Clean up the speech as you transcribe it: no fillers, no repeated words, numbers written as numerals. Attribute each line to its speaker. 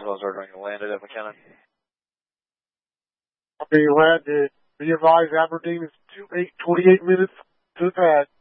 Speaker 1: Roswell's ordering you landed at McKinnon.
Speaker 2: I'll be landed. Be advised, Aberdeen is 28 minutes to the pad.